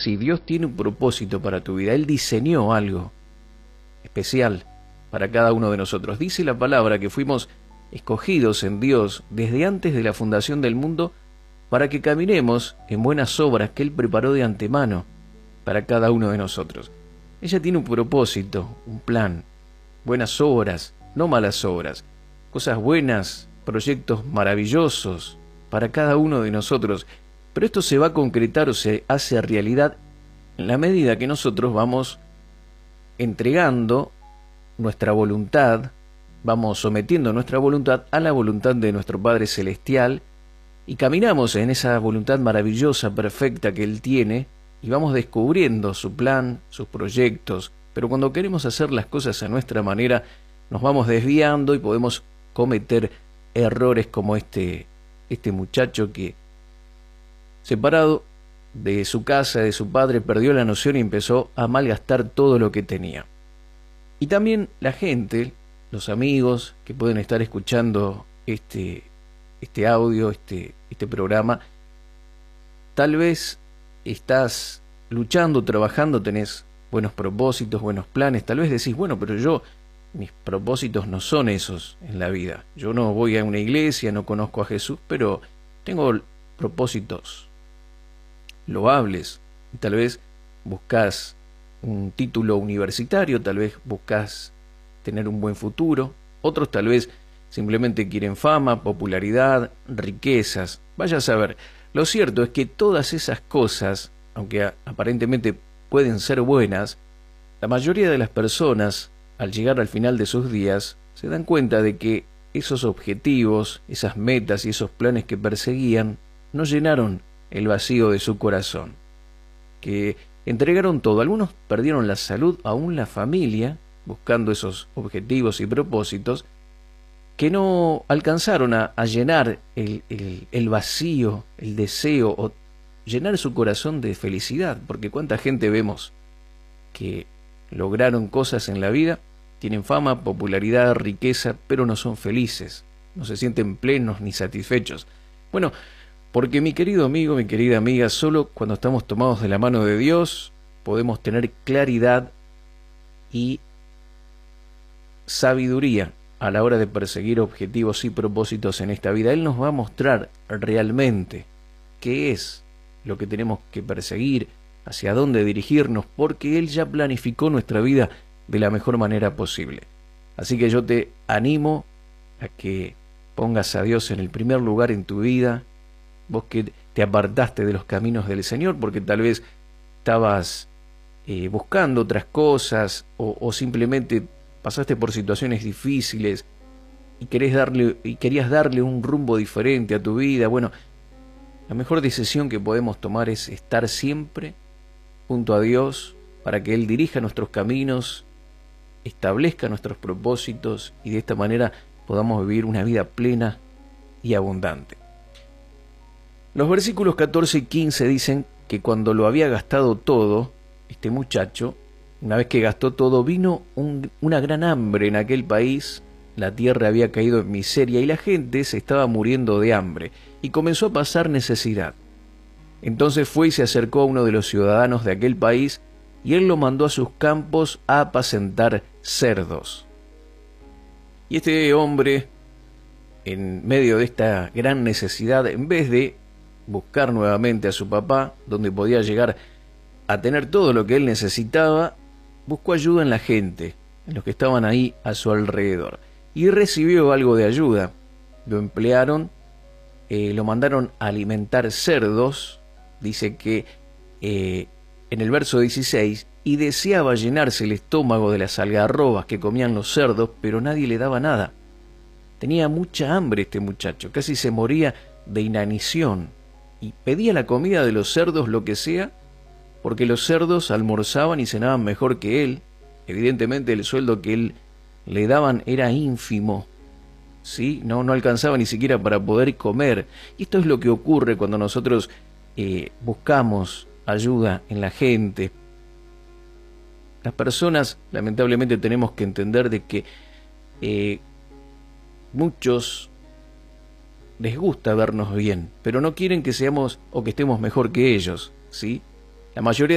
así. Dios tiene un propósito para tu vida. Él diseñó algo especial para cada uno de nosotros. Dice la palabra que fuimos escogidos en Dios desde antes de la fundación del mundo para que caminemos en buenas obras que Él preparó de antemano para cada uno de nosotros. Ella tiene un propósito, un plan, buenas obras, no malas obras, cosas buenas, proyectos maravillosos para cada uno de nosotros. Pero esto se va a concretar o se hace realidad en la medida que nosotros vamos entregando nuestra voluntad, vamos sometiendo nuestra voluntad a la voluntad de nuestro Padre Celestial y caminamos en esa voluntad maravillosa, perfecta que Él tiene y vamos descubriendo su plan, sus proyectos. Pero cuando queremos hacer las cosas a nuestra manera, nos vamos desviando y podemos cometer errores como este muchacho que, separado de su casa, de su padre, perdió la noción y empezó a malgastar todo lo que tenía. Y también la gente, los amigos que pueden estar escuchando este audio, este programa, tal vez estás luchando, trabajando, tenés buenos propósitos, buenos planes, tal vez decís, bueno, pero mis propósitos no son esos en la vida. Yo no voy a una iglesia, no conozco a Jesús, pero tengo propósitos loables. Y tal vez buscas un título universitario, tal vez buscas tener un buen futuro, otros tal vez simplemente quieren fama, popularidad, riquezas. Vaya a saber. Lo cierto es que todas esas cosas, aunque aparentemente pueden ser buenas, la mayoría de las personas, al llegar al final de sus días, se dan cuenta de que esos objetivos, esas metas y esos planes que perseguían no llenaron el vacío de su corazón, que entregaron todo. Algunos perdieron la salud, aún la familia, buscando esos objetivos y propósitos, que no alcanzaron a llenar el vacío, el deseo, o llenar su corazón de felicidad, porque cuánta gente vemos que lograron cosas en la vida, tienen fama, popularidad, riqueza, pero no son felices, no se sienten plenos ni satisfechos. Bueno, porque mi querido amigo, mi querida amiga, solo cuando estamos tomados de la mano de Dios podemos tener claridad y sabiduría a la hora de perseguir objetivos y propósitos en esta vida. Él nos va a mostrar realmente qué es lo que tenemos que perseguir, hacia dónde dirigirnos, porque Él ya planificó nuestra vida de la mejor manera posible. Así que yo te animo a que pongas a Dios en el primer lugar en tu vida, vos que te apartaste de los caminos del Señor, porque tal vez estabas buscando otras cosas o simplemente pasaste por situaciones difíciles y querías darle un rumbo diferente a tu vida. Bueno, la mejor decisión que podemos tomar es estar siempre junto a Dios para que Él dirija nuestros caminos, establezca nuestros propósitos y de esta manera podamos vivir una vida plena y abundante. Los versículos 14 y 15 dicen que cuando lo había gastado todo, este muchacho, una vez que gastó todo, vino una gran hambre en aquel país, la tierra había caído en miseria y la gente se estaba muriendo de hambre y comenzó a pasar necesidad. Entonces fue y se acercó a uno de los ciudadanos de aquel país y él lo mandó a sus campos a apacentar cerdos. Y este hombre, en medio de esta gran necesidad, en vez de buscar nuevamente a su papá, donde podía llegar a tener todo lo que él necesitaba, buscó ayuda en la gente, en los que estaban ahí a su alrededor, y recibió algo de ayuda. Lo emplearon, lo mandaron a alimentar cerdos, dice que en el verso 16, y deseaba llenarse el estómago de las algarrobas que comían los cerdos, pero nadie le daba nada. Tenía mucha hambre este muchacho, casi se moría de inanición, y pedía la comida de los cerdos, lo que sea, porque los cerdos almorzaban y cenaban mejor que él. Evidentemente el sueldo que él le daban era ínfimo, ¿sí? No alcanzaba ni siquiera para poder comer. Y esto es lo que ocurre cuando nosotros buscamos ayuda en la gente. Las personas, lamentablemente, tenemos que entender de que muchos les gusta vernos bien, pero no quieren que seamos o que estemos mejor que ellos, ¿sí? La mayoría